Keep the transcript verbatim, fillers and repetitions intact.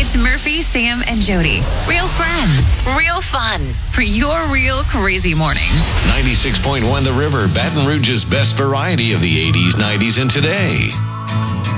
It's Murphy, Sam, and Jody. Real friends, real fun for your real crazy mornings. ninety-six point one The River, Baton Rouge's best variety of the eighties, nineties, and today.